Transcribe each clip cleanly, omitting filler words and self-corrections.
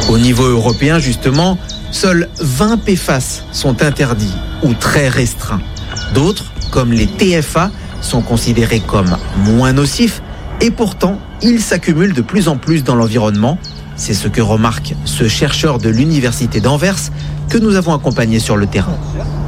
Au niveau européen, justement, seuls 20 PFAS sont interdits ou très restreints. D'autres, comme les TFA, sont considérés comme moins nocifs et pourtant, ils s'accumulent de plus en plus dans l'environnement. C'est ce que remarque ce chercheur de l'université d'Anvers que nous avons accompagné sur le terrain.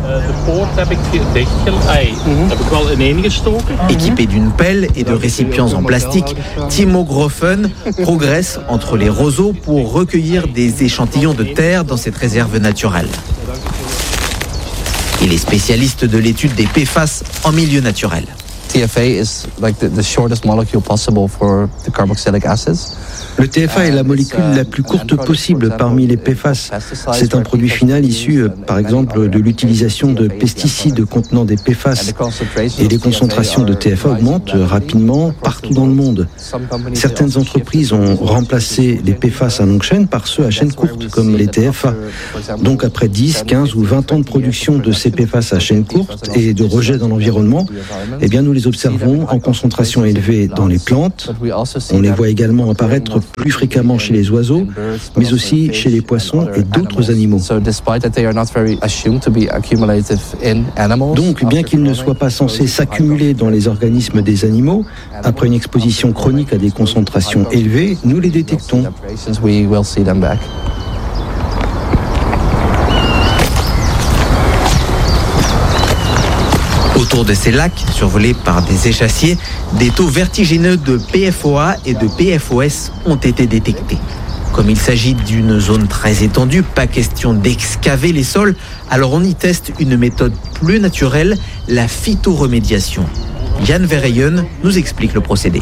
Équipé d'une pelle et de récipients en plastique, Timo Groffen progresse entre les roseaux pour recueillir des échantillons de terre dans cette réserve naturelle. Il est spécialiste de l'étude des PFAS en milieu naturel. TFA is like the shortest molecule possible for the carboxylic acids. Le TFA est la molécule la plus courte possible parmi les PFAS. C'est un produit final issu, par exemple, de l'utilisation de pesticides contenant des PFAS. Et les concentrations de TFA augmentent rapidement partout dans le monde. Certaines entreprises ont remplacé les PFAS à longue chaîne par ceux à chaîne courte, comme les TFA. Donc après 10, 15 ou 20 ans de production de ces PFAS à chaîne courte et de rejet dans l'environnement, eh bien nous les observons en concentration élevée dans les plantes. On les voit également apparaître plus fréquemment chez les oiseaux, mais aussi chez les poissons et d'autres animaux. Donc, bien qu'ils ne soient pas censés s'accumuler dans les organismes des animaux, après une exposition chronique à des concentrations élevées, nous les détectons. Autour de ces lacs, survolés par des échassiers, des taux vertigineux de PFOA et de PFOS ont été détectés. Comme il s'agit d'une zone très étendue, pas question d'excaver les sols, alors on y teste une méthode plus naturelle, la phytoremédiation. Jan Verheyen nous explique le procédé.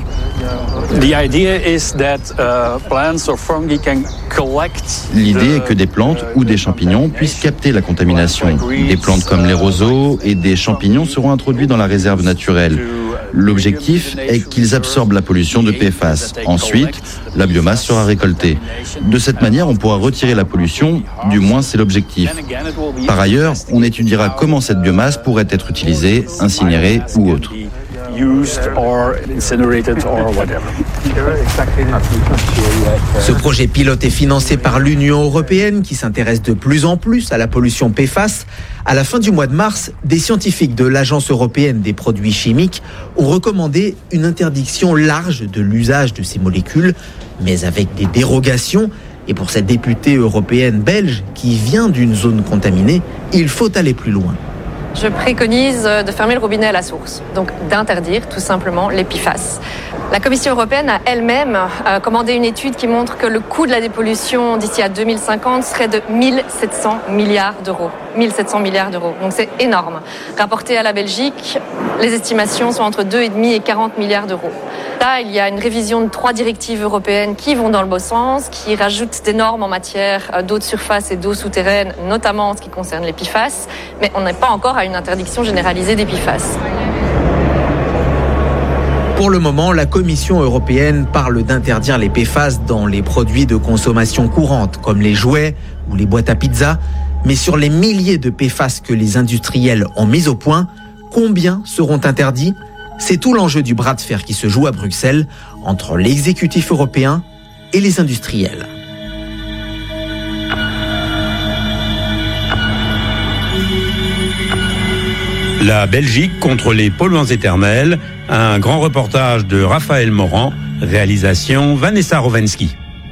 L'idée est que des plantes ou des champignons puissent capter la contamination. Des plantes comme les roseaux et des champignons seront introduits dans la réserve naturelle. L'objectif est qu'ils absorbent la pollution de PFAS. Ensuite, la biomasse sera récoltée. De cette manière, on pourra retirer la pollution, du moins c'est l'objectif. Par ailleurs, on étudiera comment cette biomasse pourrait être utilisée, incinérée ou autre. Ce projet pilote est financé par l'Union européenne qui s'intéresse de plus en plus à la pollution PFAS. À la fin du mois de mars, des scientifiques de l'Agence européenne des produits chimiques ont recommandé une interdiction large de l'usage de ces molécules, mais avec des dérogations. Et pour cette députée européenne belge qui vient d'une zone contaminée, il faut aller plus loin. Je préconise de fermer le robinet à la source, donc d'interdire tout simplement les PFAS. La Commission européenne a elle-même commandé une étude qui montre que le coût de la dépollution d'ici à 2050 serait de 1700 milliards d'euros. 1700 milliards d'euros, donc c'est énorme. Rapporté à la Belgique, les estimations sont entre 2,5 et 40 milliards d'euros. Là, il y a une révision de 3 directives européennes qui vont dans le bon sens, qui rajoutent des normes en matière d'eau de surface et d'eau souterraine, notamment en ce qui concerne les PFAS, mais on n'est pas encore à une interdiction généralisée des PFAS. Pour le moment, la Commission européenne parle d'interdire les PFAS dans les produits de consommation courante, comme les jouets ou les boîtes à pizza. Mais sur les milliers de PFAS que les industriels ont mis au point, combien seront interdits ? C'est tout l'enjeu du bras de fer qui se joue à Bruxelles entre l'exécutif européen et les industriels. La Belgique contre les polluants éternels, un grand reportage de Raphaël Morand, réalisation Vanessa Rowensky.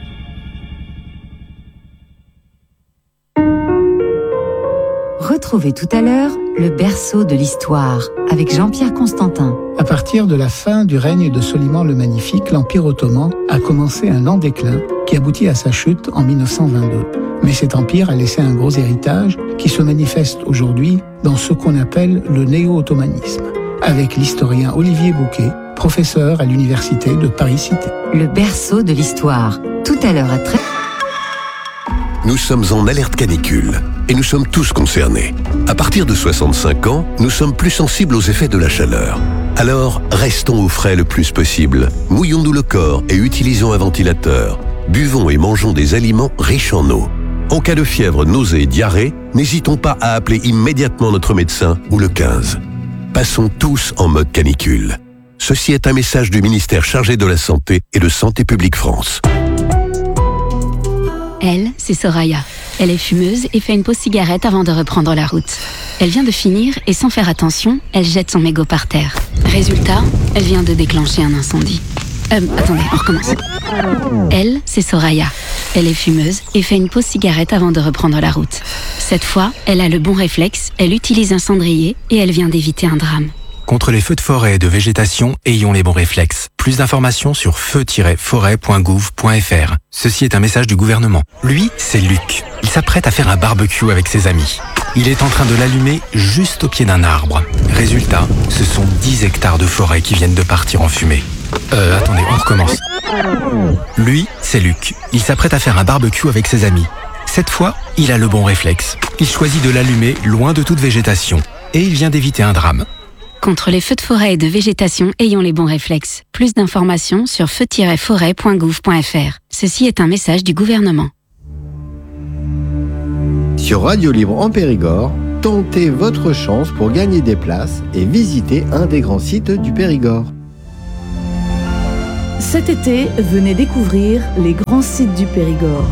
Retrouvez tout à l'heure le berceau de l'histoire avec Jean-Pierre Constantin. À partir de la fin du règne de Soliman le Magnifique, l'Empire ottoman a commencé un lent déclin qui aboutit à sa chute en 1922. Mais cet empire a laissé un gros héritage qui se manifeste aujourd'hui dans ce qu'on appelle le néo-ottomanisme, avec l'historien Olivier Bouquet, professeur à l'université de Paris-Cité. Le berceau de l'histoire, tout à l'heure à 13h. Nous sommes en alerte canicule et nous sommes tous concernés. À partir de 65 ans, nous sommes plus sensibles aux effets de la chaleur. Alors, restons au frais le plus possible. Mouillons-nous le corps et utilisons un ventilateur. Buvons et mangeons des aliments riches en eau. En cas de fièvre, nausée et diarrhée, n'hésitons pas à appeler immédiatement notre médecin ou le 15. Passons tous en mode canicule. Ceci est un message du ministère chargé de la Santé et de Santé publique France. Elle, c'est Soraya. Elle est fumeuse et fait une pause cigarette avant de reprendre la route. Elle vient de finir et sans faire attention, elle jette son mégot par terre. Résultat, elle vient de déclencher un incendie. Attendez, on recommence. Elle, c'est Soraya. Elle est fumeuse et fait une pause cigarette avant de reprendre la route. Cette fois, elle a le bon réflexe, elle utilise un cendrier et elle vient d'éviter un drame. Contre les feux de forêt et de végétation, ayons les bons réflexes. Plus d'informations sur feu-forêt.gouv.fr. Ceci est un message du gouvernement. Lui, c'est Luc. Il s'apprête à faire un barbecue avec ses amis. Il est en train de l'allumer juste au pied d'un arbre. Résultat, ce sont 10 hectares de forêt qui viennent de partir en fumée. Attendez, on recommence. Lui, c'est Luc. Il s'apprête à faire un barbecue avec ses amis. Cette fois, il a le bon réflexe. Il choisit de l'allumer loin de toute végétation. Et il vient d'éviter un drame. Contre les feux de forêt et de végétation, ayons les bons réflexes. Plus d'informations sur feu-forêt.gouv.fr. Ceci est un message du gouvernement. Sur Radio Libre en Périgord, tentez votre chance pour gagner des places et visiter un des grands sites du Périgord. Cet été, venez découvrir les grands sites du Périgord.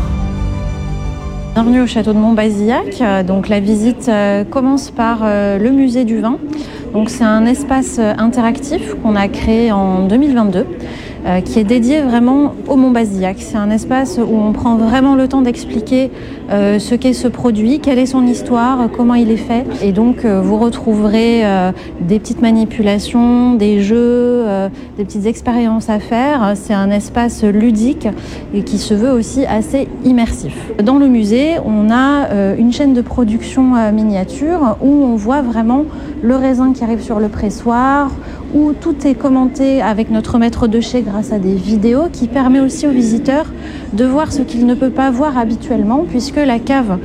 Bienvenue au château de Montbazillac. Donc la visite commence par le musée du vin. Donc c'est un espace interactif qu'on a créé en 2022 qui est dédié vraiment au Montbazillac. C'est un espace où on prend vraiment le temps d'expliquer ce qu'est ce produit, quelle est son histoire, comment il est fait. Et donc vous retrouverez des petites manipulations, des jeux, des petites expériences à faire. C'est un espace ludique et qui se veut aussi assez immersif. Dans le musée, on a une chaîne de production miniature où on voit vraiment le raisin qui arrive sur le pressoir, où tout est commenté avec notre maître de chai grâce à des vidéos qui permet aussi aux visiteurs de voir ce qu'ils ne peuvent pas voir habituellement puisque la cave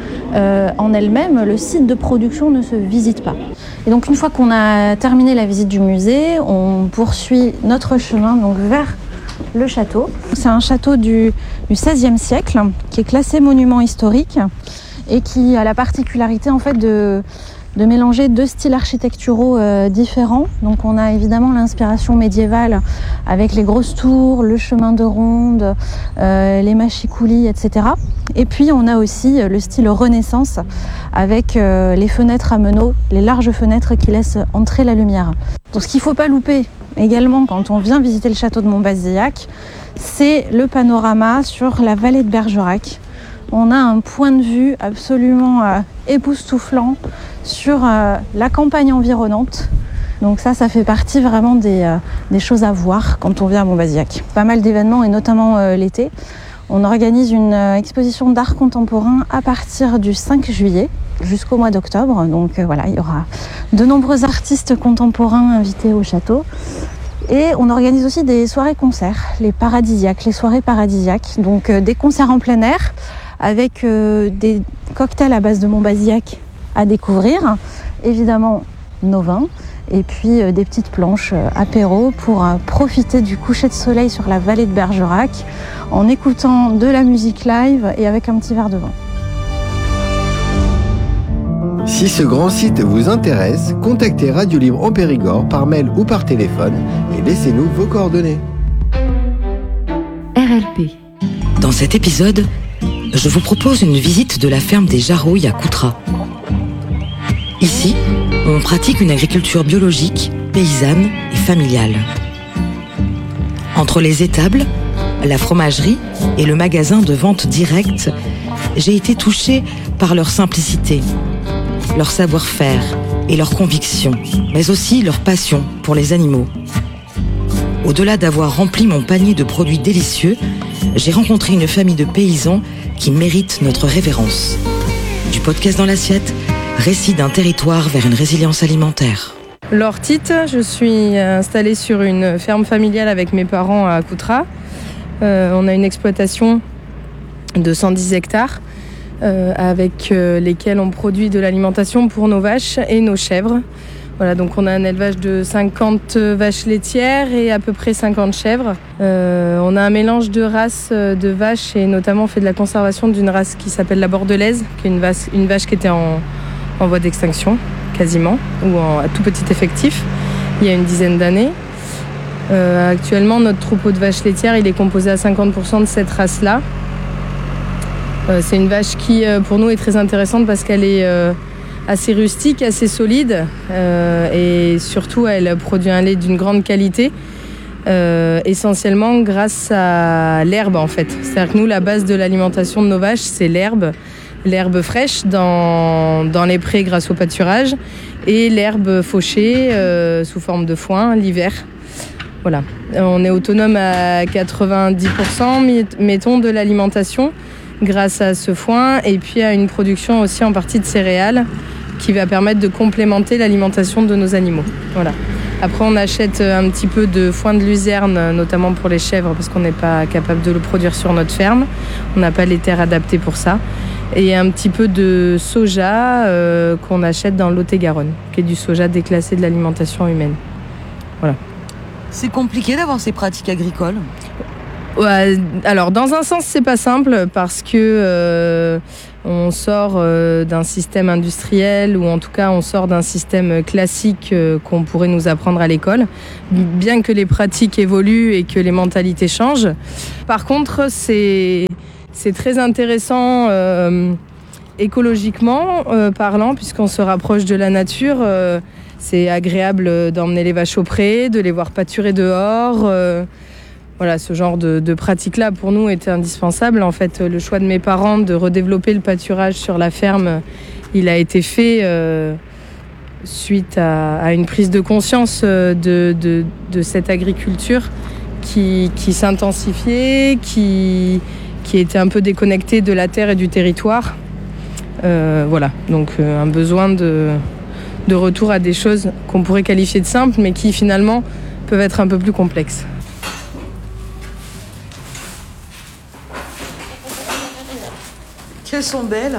en elle-même, le site de production ne se visite pas. Et donc une fois qu'on a terminé la visite du musée, on poursuit notre chemin donc vers le château. C'est un château du XVIe siècle qui est classé monument historique et qui a la particularité en fait de mélanger deux styles architecturaux différents. Donc on a évidemment l'inspiration médiévale avec les grosses tours, le chemin de ronde, les mâchicoulis, etc. Et puis on a aussi le style Renaissance avec les fenêtres à meneaux, les larges fenêtres qui laissent entrer la lumière. Donc ce qu'il ne faut pas louper également quand on vient visiter le château de Montbazillac, c'est le panorama sur la vallée de Bergerac. On a un point de vue absolument époustouflant sur la campagne environnante. Donc ça fait partie vraiment des choses à voir quand on vient à Montbazillac. Pas mal d'événements et notamment l'été. On organise une exposition d'art contemporain à partir du 5 juillet jusqu'au mois d'octobre. Donc voilà, il y aura de nombreux artistes contemporains invités au château. Et on organise aussi des soirées-concerts, les paradisiaques, les soirées paradisiaques. Donc des concerts en plein air avec des cocktails à base de Montbazillac à découvrir, évidemment nos vins, et puis des petites planches apéro pour profiter du coucher de soleil sur la vallée de Bergerac en écoutant de la musique live et avec un petit verre de vin. Si ce grand site vous intéresse, contactez Radio Libre en Périgord par mail ou par téléphone et laissez-nous vos coordonnées. RLP. Dans cet épisode, je vous propose une visite de la ferme des Jarouilles à Coutras. Ici, on pratique une agriculture biologique, paysanne et familiale. Entre les étables, la fromagerie et le magasin de vente directe, j'ai été touchée par leur simplicité, leur savoir-faire et leur conviction, mais aussi leur passion pour les animaux. Au-delà d'avoir rempli mon panier de produits délicieux, j'ai rencontré une famille de paysans qui méritent notre révérence. Du podcast dans l'assiette, récit d'un territoire vers une résilience alimentaire. Laure Tite, je suis installée sur une ferme familiale avec mes parents à Coutras. On a une exploitation de 110 hectares avec lesquels on produit de l'alimentation pour nos vaches et nos chèvres. Voilà, donc on a un élevage de 50 vaches laitières et à peu près 50 chèvres. On a un mélange de races de vaches et notamment on fait de la conservation d'une race qui s'appelle la bordelaise, qui est une vache qui était en voie d'extinction, quasiment, ou à tout petit effectif, il y a une dizaine d'années. Actuellement, notre troupeau de vaches laitières, il est composé à 50% de cette race-là. C'est une vache qui, pour nous, est très intéressante parce qu'elle est assez rustique, assez solide et surtout, elle produit un lait d'une grande qualité, essentiellement grâce à l'herbe, en fait. C'est-à-dire que nous, la base de l'alimentation de nos vaches, c'est l'herbe fraîche dans les prés grâce au pâturage et l'herbe fauchée sous forme de foin l'hiver. Voilà. On est autonome à 90%, mettons, de l'alimentation grâce à ce foin et puis à une production aussi en partie de céréales qui va permettre de complémenter l'alimentation de nos animaux. Voilà. Après, on achète un petit peu de foin de luzerne, notamment pour les chèvres, parce qu'on n'est pas capable de le produire sur notre ferme. On n'a pas les terres adaptées pour ça. Et un petit peu de soja qu'on achète dans le Lot-et-Garonne, qui est du soja déclassé de l'alimentation humaine. Voilà. C'est compliqué d'avoir ces pratiques agricoles ? Ouais, alors, dans un sens, c'est pas simple parce que on sort d'un système industriel ou en tout cas, on sort d'un système classique qu'on pourrait nous apprendre à l'école, bien que les pratiques évoluent et que les mentalités changent. Par contre, c'est très intéressant écologiquement parlant, puisqu'on se rapproche de la nature. C'est agréable d'emmener les vaches au pré, de les voir pâturer dehors. Voilà, ce genre de pratique-là, pour nous, était indispensable. En fait, le choix de mes parents de redévelopper le pâturage sur la ferme, il a été fait suite à une prise de conscience de cette agriculture qui s'intensifiait, qui était un peu déconnectée de la terre et du territoire. Voilà, donc un besoin de retour à des choses qu'on pourrait qualifier de simples, mais qui finalement peuvent être un peu plus complexes. Qu'elles sont belles.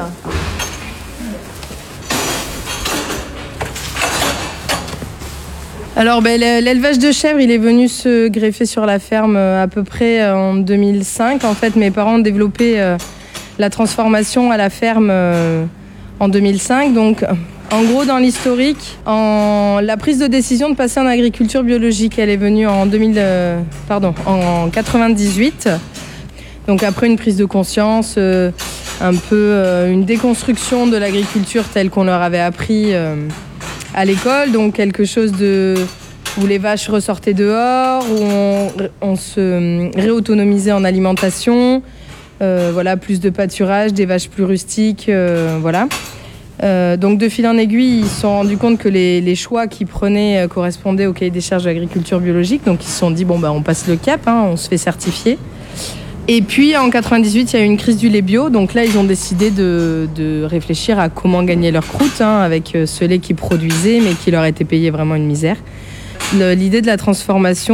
Alors, l'élevage de chèvres, il est venu se greffer sur la ferme à peu près en 2005. En fait, mes parents ont développé la transformation à la ferme en 2005. Donc, en gros, dans l'historique, la prise de décision de passer en agriculture biologique, elle est venue en 98. Donc, après une prise de conscience, un peu une déconstruction de l'agriculture telle qu'on leur avait appris à l'école, donc quelque chose où les vaches ressortaient dehors, où on se réautonomisait en alimentation, voilà, plus de pâturage, des vaches plus rustiques, voilà. Donc de fil en aiguille, ils se sont rendus compte que les choix qu'ils prenaient correspondaient au cahier des charges de l'agriculture biologique, donc ils se sont dit on passe le cap, on se fait certifier. Et puis en 98, il y a eu une crise du lait bio, donc là ils ont décidé de réfléchir à comment gagner leur croûte avec ce lait qu'ils produisaient mais qui leur était payé vraiment une misère. L'idée de la transformation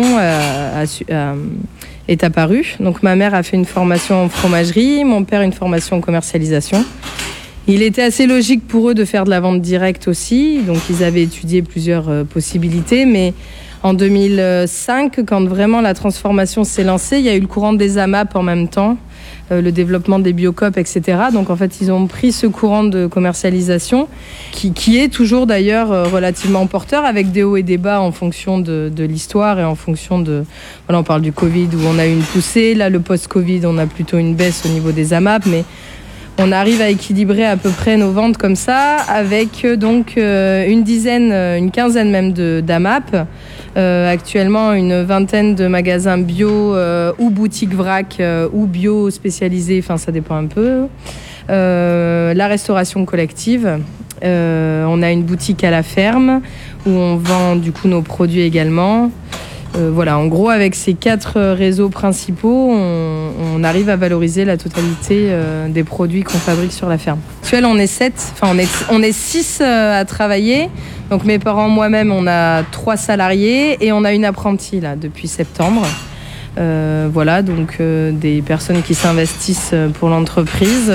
est apparue. Donc ma mère a fait une formation en fromagerie, mon père une formation en commercialisation. Il était assez logique pour eux de faire de la vente directe aussi, donc ils avaient étudié plusieurs possibilités, mais en 2005, quand vraiment la transformation s'est lancée, il y a eu le courant des AMAP en même temps, le développement des biocoop, etc. Donc en fait, ils ont pris ce courant de commercialisation qui est toujours d'ailleurs relativement porteur, avec des hauts et des bas en fonction de l'histoire et en fonction de... Voilà, on parle du Covid où on a eu une poussée, là le post-Covid, on a plutôt une baisse au niveau des AMAP, mais on arrive à équilibrer à peu près nos ventes comme ça, avec donc une quinzaine même d'AMAP. Actuellement, une vingtaine de magasins bio ou boutiques vrac ou bio spécialisés, enfin ça dépend un peu. La restauration collective. On a une boutique à la ferme où on vend du coup nos produits également. Voilà, en gros, avec ces 4 réseaux principaux, on arrive à valoriser la totalité des produits qu'on fabrique sur la ferme. Actuellement, on est 6 à travailler. Donc mes parents, moi-même, on a 3 salariés et on a une apprentie là depuis septembre. Voilà, donc des personnes qui s'investissent pour l'entreprise.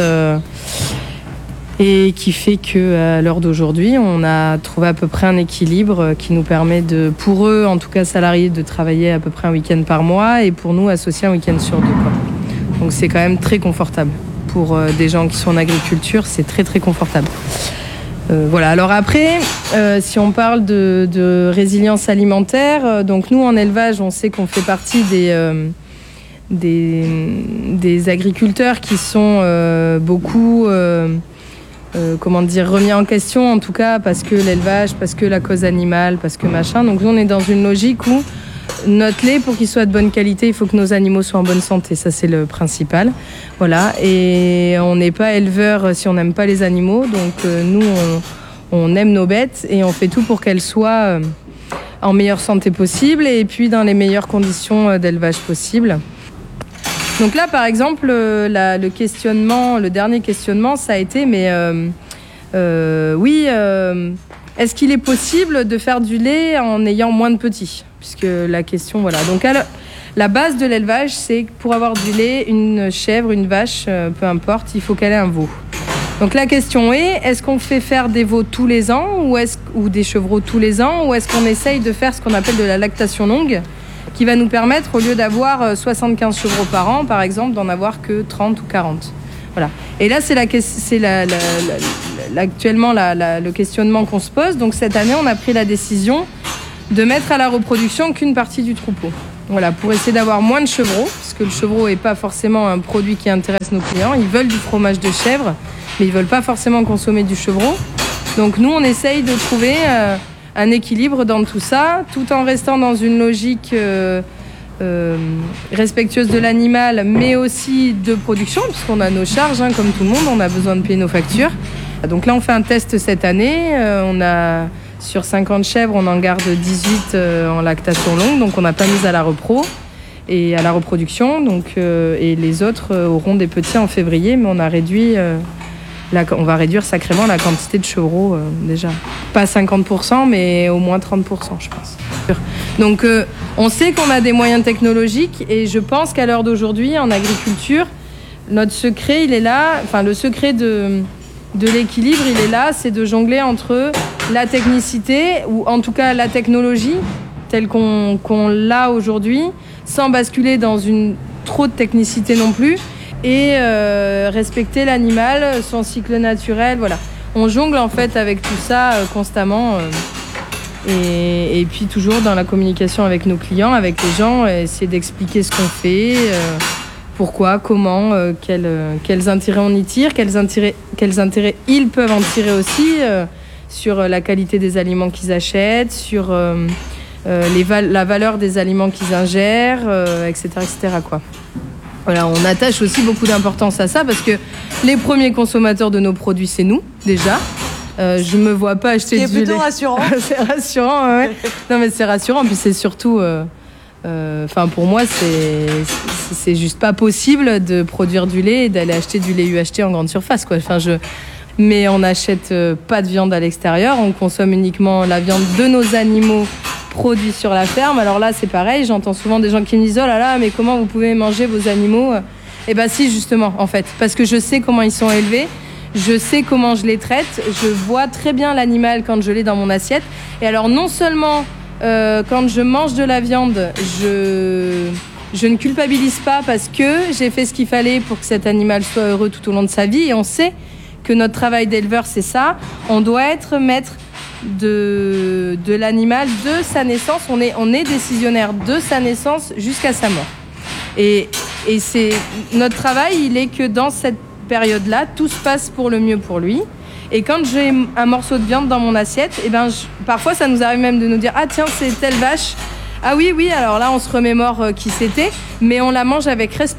Et qui fait qu'à l'heure d'aujourd'hui, on a trouvé à peu près un équilibre qui nous permet pour eux, en tout cas salariés, de travailler à peu près un week-end par mois et pour nous, associés un week-end sur 2. Donc c'est quand même très confortable. Pour des gens qui sont en agriculture, c'est très très confortable. Voilà. Alors après, si on parle de résilience alimentaire, donc nous en élevage, on sait qu'on fait partie des agriculteurs qui sont beaucoup remis en question, en tout cas parce que l'élevage, parce que la cause animale, parce que machin. Donc nous on est dans une logique où notre lait, pour qu'il soit de bonne qualité, il faut que nos animaux soient en bonne santé. Ça, c'est le principal. Voilà. Et on n'est pas éleveur si on n'aime pas les animaux. Donc nous, on aime nos bêtes et on fait tout pour qu'elles soient en meilleure santé possible et puis dans les meilleures conditions d'élevage possible. Donc là, par exemple, le dernier questionnement, ça a été, est-ce qu'il est possible de faire du lait en ayant moins de petits ? Puisque la question, voilà. Donc, la base de l'élevage, c'est que pour avoir du lait, une chèvre, une vache, peu importe, il faut qu'elle ait un veau. Donc, la question est-ce qu'on fait faire des veaux tous les ans ou des chevreaux tous les ans, ou est-ce qu'on essaye de faire ce qu'on appelle de la lactation longue, qui va nous permettre, au lieu d'avoir 75 chevreaux par an, par exemple, d'en avoir que 30 ou 40. Voilà. Et là, c'est actuellement le questionnement qu'on se pose. Donc cette année, on a pris la décision de mettre à la reproduction qu'une partie du troupeau. Voilà, pour essayer d'avoir moins de chevreaux, parce que le chevreau n'est pas forcément un produit qui intéresse nos clients. Ils veulent du fromage de chèvre, mais ils ne veulent pas forcément consommer du chevreau. Donc nous, on essaye de trouver un équilibre dans tout ça, tout en restant dans une logique respectueuse de l'animal, mais aussi de production, puisqu'on a nos charges, comme tout le monde, on a besoin de payer nos factures. Donc là, on fait un test cette année. Sur 50 chèvres, on en garde 18 en lactation longue, donc on n'a pas mis à la repro et à la reproduction. Donc, et les autres auront des petits en février, mais on a réduit... on va réduire sacrément la quantité de chevreaux déjà. Pas 50%, mais au moins 30%, je pense. Donc on sait qu'on a des moyens technologiques et je pense qu'à l'heure d'aujourd'hui, en agriculture, notre secret, il est là. Enfin, le secret de l'équilibre, il est là, c'est de jongler entre la technicité, ou en tout cas la technologie, telle qu'on l'a aujourd'hui, sans basculer dans trop de technicité non plus, et respecter l'animal, son cycle naturel, voilà. On jongle en fait avec tout ça constamment et puis toujours dans la communication avec nos clients, avec les gens, essayer d'expliquer ce qu'on fait, pourquoi, comment, quels intérêts on y tire, quels intérêts ils peuvent en tirer aussi sur la qualité des aliments qu'ils achètent, sur la valeur des aliments qu'ils ingèrent, etc., quoi. Voilà, on attache aussi beaucoup d'importance à ça parce que les premiers consommateurs de nos produits, c'est nous, déjà. Je me vois pas acheter du lait. C'est plutôt rassurant. C'est rassurant, ouais. Non, mais c'est rassurant. Puis c'est surtout... pour moi, c'est juste pas possible de produire du lait et d'aller acheter du lait UHT en grande surface, quoi. Mais on n'achète pas de viande à l'extérieur. On consomme uniquement la viande de nos animaux produits sur la ferme. Alors là, c'est pareil. J'entends souvent des gens qui me disent « Oh là là, mais comment vous pouvez manger vos animaux ?» Eh bien si, justement, en fait. Parce que je sais comment ils sont élevés. Je sais comment je les traite. Je vois très bien l'animal quand je l'ai dans mon assiette. Et alors, non seulement quand je mange de la viande, je ne culpabilise pas parce que j'ai fait ce qu'il fallait pour que cet animal soit heureux tout au long de sa vie. Et on sait que notre travail d'éleveur, c'est ça. On doit être maître de l'animal de sa naissance. On est décisionnaire de sa naissance jusqu'à sa mort. Et c'est notre travail, il est que dans cette période-là, tout se passe pour le mieux pour lui. Et quand j'ai un morceau de viande dans mon assiette, parfois ça nous arrive même de nous dire « Ah tiens, c'est telle vache. Ah oui, alors là on se remémore qui c'était, mais on la mange avec respect. »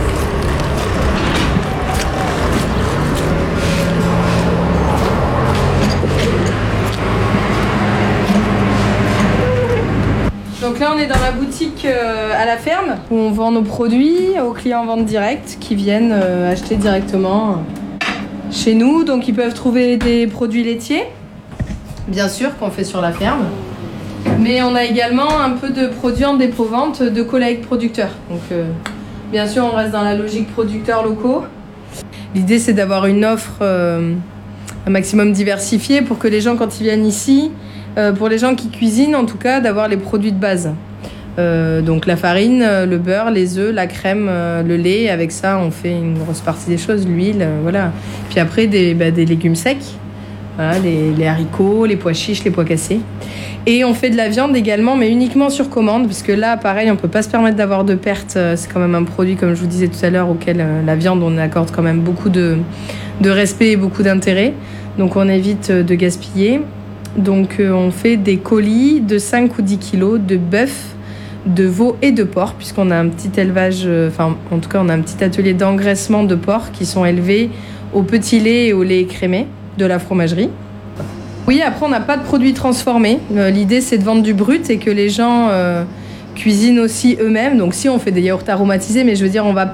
Donc là, on est dans la boutique à la ferme où on vend nos produits aux clients en vente directe qui viennent acheter directement chez nous. Donc ils peuvent trouver des produits laitiers, bien sûr, qu'on fait sur la ferme. Mais on a également un peu de produits en dépôt-vente de collègues producteurs. Donc bien sûr, on reste dans la logique producteurs locaux. L'idée, c'est d'avoir une offre un maximum diversifiée pour que les gens, quand ils viennent ici, pour les gens qui cuisinent, en tout cas, d'avoir les produits de base. Donc la farine, le beurre, les œufs, la crème, le lait. Avec ça, on fait une grosse partie des choses, l'huile, voilà. Puis après, des légumes secs, Voilà, les haricots, les pois chiches, les pois cassés. Et on fait de la viande également, mais uniquement sur commande, parce que là, pareil, on peut pas se permettre d'avoir de pertes. C'est quand même un produit, comme je vous disais tout à l'heure, auquel la viande, on accorde quand même beaucoup de respect et beaucoup d'intérêt. Donc on évite de gaspiller. Donc on fait des colis de 5 ou 10 kilos de bœuf, de veau et de porc, puisqu'on a un petit élevage, en tout cas on a un petit atelier d'engraissement de porc qui sont élevés au petit lait et au lait écrémé de la fromagerie. Oui, après on n'a pas de produits transformés. L'idée c'est de vendre du brut et que les gens cuisinent aussi eux-mêmes. Donc si on fait des yaourts aromatisés, mais je veux dire on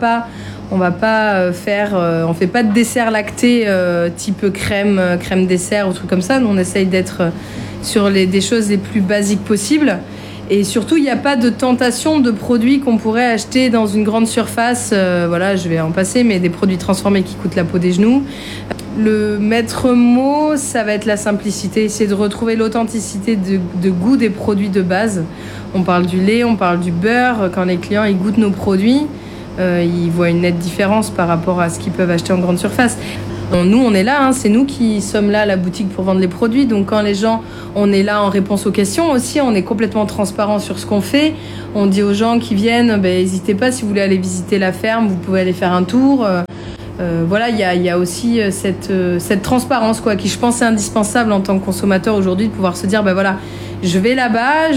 fait pas de dessert lacté type crème dessert ou trucs comme ça. Nous on essaye d'être sur des choses les plus basiques possibles. Et surtout, il n'y a pas de tentation de produits qu'on pourrait acheter dans une grande surface. Voilà, je vais en passer, mais des produits transformés qui coûtent la peau des genoux. Le maître mot, ça va être la simplicité. C'est de retrouver l'authenticité de goût des produits de base. On parle du lait, on parle du beurre. Quand les clients ils goûtent nos produits, ils voient une nette différence par rapport à ce qu'ils peuvent acheter en grande surface. Nous, on est là, c'est nous qui sommes là à la boutique pour vendre les produits. Donc quand les gens, on est là en réponse aux questions aussi, on est complètement transparent sur ce qu'on fait. On dit aux gens qui viennent, n'hésitez pas, si vous voulez aller visiter la ferme, vous pouvez aller faire un tour. Voilà, il y a aussi cette transparence qui je pense est indispensable en tant que consommateur aujourd'hui, de pouvoir se dire, voilà, je vais là-bas,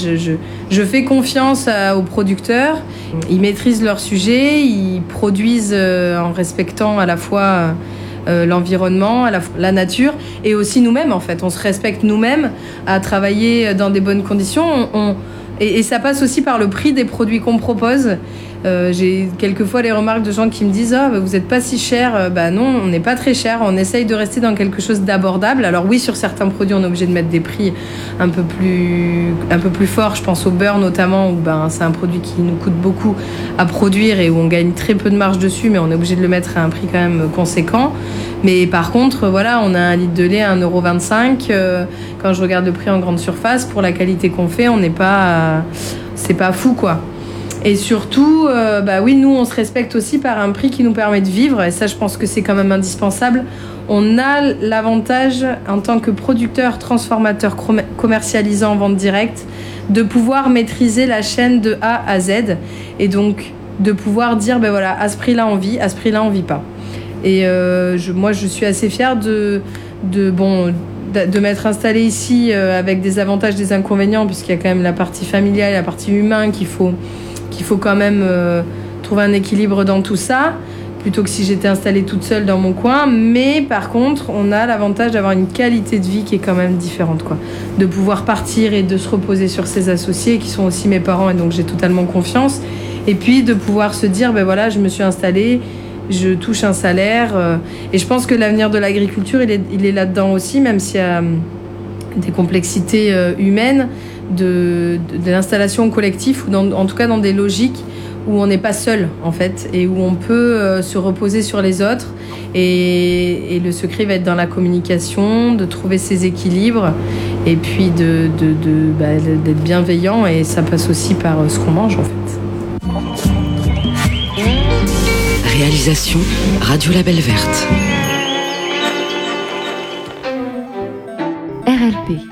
je fais confiance aux producteurs, ils maîtrisent leur sujet, ils produisent en respectant à la fois l'environnement, la nature et aussi nous-mêmes en fait. On se respecte nous-mêmes à travailler dans des bonnes conditions et ça passe aussi par le prix des produits qu'on propose. J'ai quelquefois les remarques de gens qui me disent vous n'êtes pas si cher. Non, on n'est pas très cher, on essaye de rester dans quelque chose d'abordable. Alors oui, sur certains produits on est obligé de mettre des prix un peu plus forts. Je pense au beurre notamment, où c'est un produit qui nous coûte beaucoup à produire et où on gagne très peu de marge dessus, mais on est obligé de le mettre à un prix quand même conséquent. Mais par contre, voilà, on a un litre de lait à 1,25 €. Quand je regarde le prix en grande surface, pour la qualité qu'on fait, on n'est pas... c'est pas fou, quoi. Et surtout, oui, nous, on se respecte aussi par un prix qui nous permet de vivre. Et ça, je pense que c'est quand même indispensable. On a l'avantage, en tant que producteur, transformateur, commercialisant en vente directe, de pouvoir maîtriser la chaîne de A à Z. Et donc, de pouvoir dire, voilà, à ce prix-là, on vit, à ce prix-là, on vit pas. Et moi, je suis assez fière de m'être installée ici avec des avantages, des inconvénients, puisqu'il y a quand même la partie familiale, la partie humaine qu'il faut quand même trouver un équilibre dans tout ça, plutôt que si j'étais installée toute seule dans mon coin. Mais par contre, on a l'avantage d'avoir une qualité de vie qui est quand même différente, de pouvoir partir et de se reposer sur ses associés, qui sont aussi mes parents, et donc j'ai totalement confiance. Et puis de pouvoir se dire, voilà, je me suis installée, je touche un salaire. Et je pense que l'avenir de l'agriculture, il est là-dedans aussi, même s'il y a des complexités humaines, de l'installation collective, ou en tout cas dans des logiques où on n'est pas seul en fait, et où on peut se reposer sur les autres. Et le secret va être dans la communication, de trouver ses équilibres, et puis d'être bienveillant, et ça passe aussi par ce qu'on mange en fait. Réalisation Radio Label Verte. RLP.